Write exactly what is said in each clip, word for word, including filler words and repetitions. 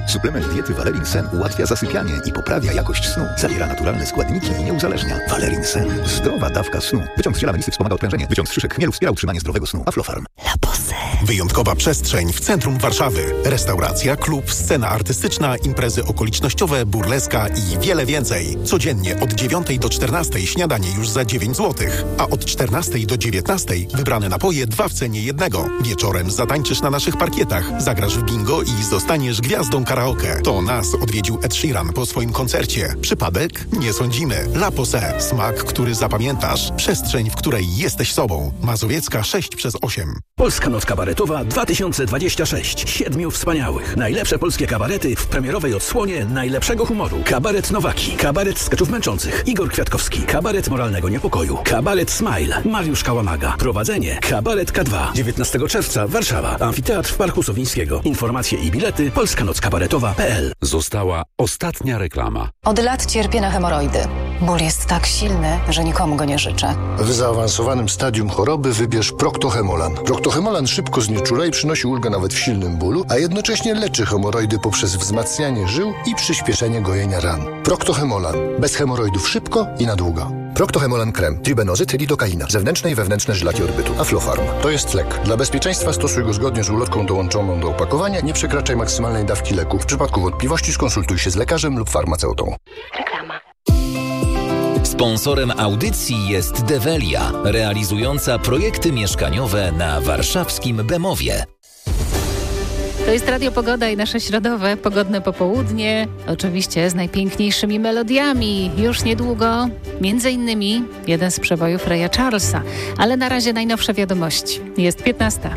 Suplement diety Valerin Sen ułatwia zasypianie i poprawia jakość snu. Zawiera naturalne składniki i nie uzależnia. Valerin Sen. Zdrowa dawka snu. Wyciąg z ziela melisy wspomaga odprężenie. Wyciąg z szyszek chmielu wspiera utrzymanie zdrowego snu. Aflofarm. La Pose. Wyjątkowa przestrzeń w centrum Warszawy. Restauracja, klub, scena artystyczna, imprezy okolicznościowe, burleska i wiele więcej. Codziennie od dziewiątej do czternastej śniadanie już za dziewięć złotych, a od czternastej do dziewiętnastej wybrane napoje dwa w cenie jednego. Wieczorem zatańczysz na naszych parkietach, zagrasz w bingo i zostaniesz gwiazdą karaoke. To nas odwiedził Ed Sheeran po swoim koncercie. Przypadek? Nie sądzimy. La Pose. Smak, który zapamiętasz. Przestrzeń, w której jesteś sobą. Mazowiecka sześć przez osiem. Polska Noc Kabaretowa dwa tysiące dwadzieścia sześć. Siedmiu wspaniałych. Najlepsze polskie kabarety w premierowej odsłonie najlepszego humoru. Kabaret Nowaki. Kabaret skeczów męczących. Igor Kwiatkowski. Kabaret moralnego niepokoju. Kabaret Smile. Mariusz Kałamaga. Prowadzenie. Kabaret K dwa. dziewiętnastego czerwca. Warszawa. Amfiteatr w Parku Sowińskiego. Informacje i bilety polska noc kabaretowa kropka p l. Została ostatnia reklama. Od lat cierpię na hemoroidy. Ból jest tak silny, że nikomu go nie życzę. W zaawansowanym stadium choroby wybierz Proctohemolan. Proctohemolan szybko znieczula i przynosi ulgę nawet w silnym bólu, a jednocześnie leczy hemoroidy poprzez wzmacnianie żył i przyspieszenie gojenia ran. Proctohemolan. Bez hemoroidów szybko i na długo. Proctohemolan krem, tribenozyt, lidokaina, zewnętrzne i wewnętrzne żylaki odbytu. Aflofarm. To jest lek. Dla bezpieczeństwa stosuj go zgodnie z ulotką dołączoną do opakowania. Nie przekraczaj maksymalnej dawki leku. W przypadku wątpliwości skonsultuj się z lekarzem lub farmaceutą. Reklama. Sponsorem audycji jest Develia, realizująca projekty mieszkaniowe na warszawskim Bemowie. To jest Radio Pogoda i nasze środowe, pogodne popołudnie, oczywiście z najpiękniejszymi melodiami. Już niedługo, między innymi, jeden z przebojów Raya Charlesa. Ale na razie najnowsze wiadomości. Jest piętnasta.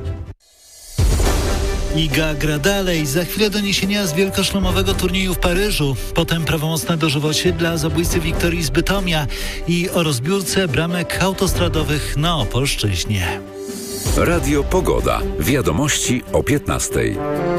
Iga gra dalej. Za chwilę doniesienia z wielkoszlemowego turnieju w Paryżu. Potem prawomocne dożywocie dla zabójcy Wiktorii z Bytomia i o rozbiórce bramek autostradowych na Opolszczyźnie. Radio Pogoda. Wiadomości o piętnastej.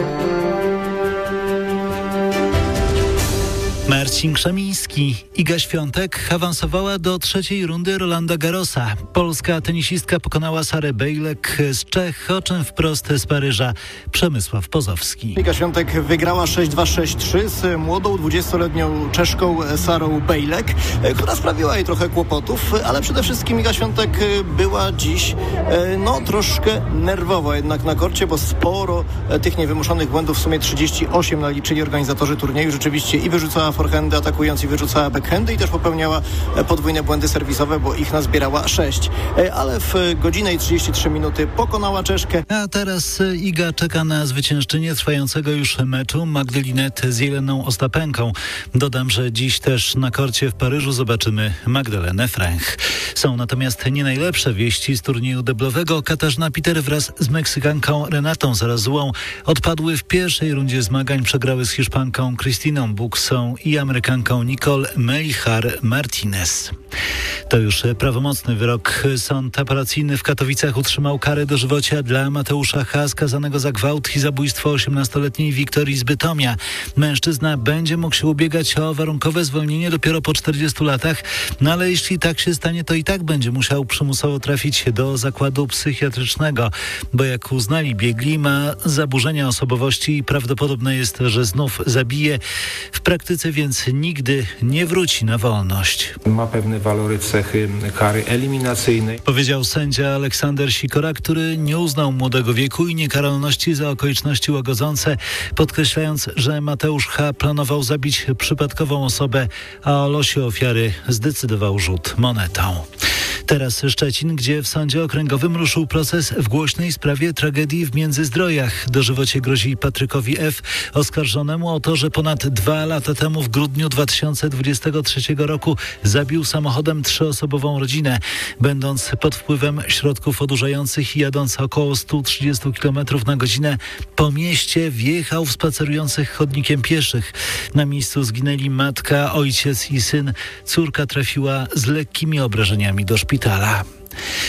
Marcin Krzemiński. Iga Świątek awansowała do trzeciej rundy Rolanda Garrosa. Polska tenisistka pokonała Sarę Bejlek z Czech, o czym wprost z Paryża Przemysław Pozowski. Iga Świątek wygrała sześć dwa sześć trzy z młodą dwudziestoletnią Czeszką Sarą Bejlek, która sprawiła jej trochę kłopotów, ale przede wszystkim Iga Świątek była dziś no troszkę nerwowa jednak na korcie, bo sporo tych niewymuszonych błędów, w sumie trzydzieści osiem naliczyli organizatorzy turnieju. Rzeczywiście i wyrzucała forehandy atakując i wyrzucała backhandy i też popełniała podwójne błędy serwisowe, bo ich nazbierała sześć. Ale w godzinę i trzydzieści trzy minuty pokonała Czeszkę. A teraz Iga czeka na zwyciężczynię trwającego już meczu Magdalinet z Jeleną Ostapenką. Dodam, że dziś też na korcie w Paryżu zobaczymy Magdalenę Fręch. Są natomiast nie najlepsze wieści z turnieju deblowego. Katarzyna Peter wraz z Meksykanką Renatą Zarazułą odpadły w pierwszej rundzie zmagań. Przegrały z Hiszpanką Krystyną Buksą i Amerykanką Nicole Melichar-Martinez. To już prawomocny wyrok. Sąd apelacyjny w Katowicach utrzymał karę dożywocia dla Mateusza H., skazanego za gwałt i zabójstwo osiemnastoletniej Wiktorii z Bytomia. Mężczyzna będzie mógł się ubiegać o warunkowe zwolnienie dopiero po czterdziestu latach, no ale jeśli tak się stanie, to i tak będzie musiał przymusowo trafić do zakładu psychiatrycznego, bo jak uznali biegli, ma zaburzenia osobowości i prawdopodobne jest, że znów zabije. W praktyce więc nigdy nie wróci na wolność. Ma pewne walory, cechy kary eliminacyjnej. Powiedział sędzia Aleksander Sikora, który nie uznał młodego wieku i niekaralności za okoliczności łagodzące, podkreślając, że Mateusz H. planował zabić przypadkową osobę, a o losie ofiary zdecydował rzut monetą. Teraz Szczecin, gdzie w sądzie okręgowym ruszył proces w głośnej sprawie tragedii w Międzyzdrojach. Dożywocie grozi Patrykowi F., oskarżonemu o to, że ponad dwa lata temu w grudniu dwa tysiące dwudziestego trzeciego roku zabił samochodem trzyosobową rodzinę. Będąc pod wpływem środków odurzających i jadąc około sto trzydzieści kilometrów na godzinę po mieście, wjechał w spacerujących chodnikiem pieszych. Na miejscu zginęli matka, ojciec i syn. Córka trafiła z lekkimi obrażeniami do szpitala.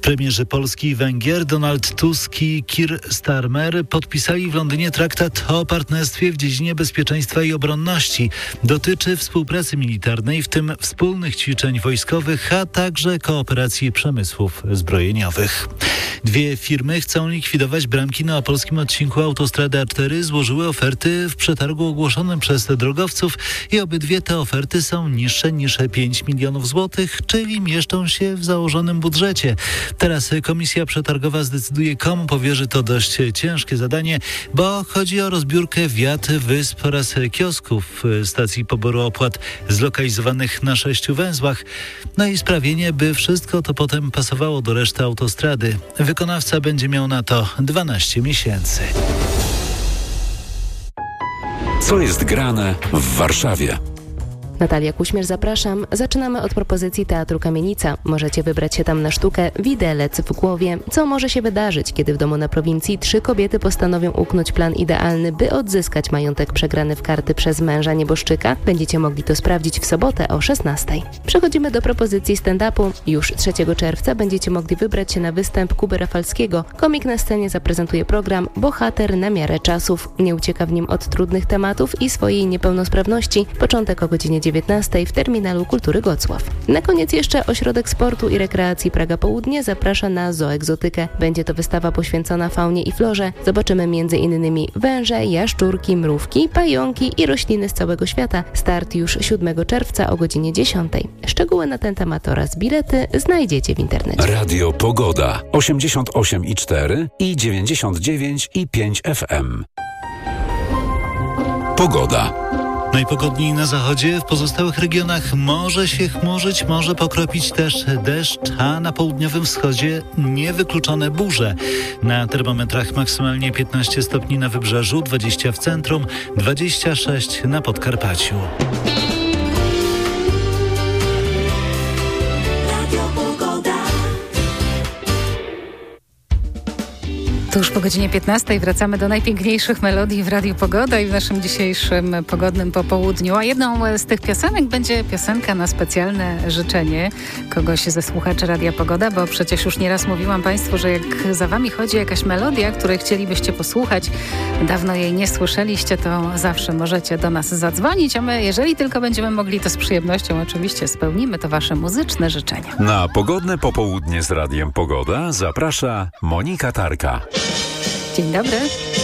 Premierzy Polski i Węgier Donald Tusk i Keir Starmer podpisali w Londynie traktat o partnerstwie w dziedzinie bezpieczeństwa i obronności. Dotyczy współpracy militarnej, w tym wspólnych ćwiczeń wojskowych, a także kooperacji przemysłów zbrojeniowych. Dwie firmy chcą likwidować bramki na opolskim odcinku autostrady A cztery. Złożyły oferty w przetargu ogłoszonym przez drogowców i obydwie te oferty są niższe niż pięć milionów złotych, czyli mieszczą się w założonym budżecie. Teraz komisja przetargowa zdecyduje, komu powierzy to dość ciężkie zadanie, bo chodzi o rozbiórkę wiat, wysp oraz kiosków stacji poboru opłat zlokalizowanych na sześciu węzłach. No i sprawienie, by wszystko to potem pasowało do reszty autostrady. Wykonawca będzie miał na to dwanaście miesięcy. Co jest grane w Warszawie? Natalia Kuśmierz, zapraszam. Zaczynamy od propozycji Teatru Kamienica. Możecie wybrać się tam na sztukę Widelec w głowie. Co może się wydarzyć, kiedy w domu na prowincji trzy kobiety postanowią uknąć plan idealny, by odzyskać majątek przegrany w karty przez męża nieboszczyka? Będziecie mogli to sprawdzić w sobotę o szesnastej. Przechodzimy do propozycji stand-upu. Już trzeciego czerwca będziecie mogli wybrać się na występ Kuby Rafalskiego. Komik na scenie zaprezentuje program Bohater na miarę czasów. Nie ucieka w nim od trudnych tematów i swojej niepełnosprawności. Początek o godzinie dziewiętnastej w Terminalu Kultury Gocław. Na koniec jeszcze Ośrodek Sportu i Rekreacji Praga Południe zaprasza na Zoegzotykę. Będzie to wystawa poświęcona faunie i florze. Zobaczymy m.in. węże, jaszczurki, mrówki, pająki i rośliny z całego świata. Start już siódmego czerwca o godzinie dziesiątej. Szczegóły na ten temat oraz bilety znajdziecie w internecie. Radio Pogoda osiemdziesiąt osiem i cztery i dziewięćdziesiąt dziewięć i pięć F M. Pogoda. Najpogodniej na zachodzie, w pozostałych regionach może się chmurzyć, może pokropić też deszcz, a na południowym wschodzie niewykluczone burze. Na termometrach maksymalnie piętnaście stopni na wybrzeżu, dwadzieścia w centrum, dwadzieścia sześć na Podkarpaciu. To już po godzinie piętnastej wracamy do najpiękniejszych melodii w Radiu Pogoda i w naszym dzisiejszym pogodnym popołudniu. A jedną z tych piosenek będzie piosenka na specjalne życzenie kogoś ze słuchaczy Radia Pogoda, bo przecież już nieraz mówiłam Państwu, że jak za Wami chodzi jakaś melodia, której chcielibyście posłuchać, dawno jej nie słyszeliście, to zawsze możecie do nas zadzwonić, a my, jeżeli tylko będziemy mogli, to z przyjemnością oczywiście spełnimy to Wasze muzyczne życzenia. Na pogodne popołudnie z Radiem Pogoda zaprasza Monika Tarka. Dzień dobry.